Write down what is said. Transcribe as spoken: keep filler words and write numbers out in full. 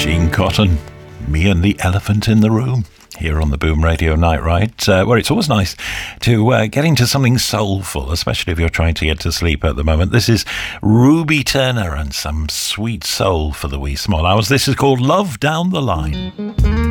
Gene Cotton, Me and the Elephant in the Room, here on the Boom Radio Night Ride, uh, where it's always nice to uh, get into something soulful, especially if you're trying to get to sleep at the moment. This is Ruby Turner and some sweet soul for the wee small hours. This is called Love Down the Line.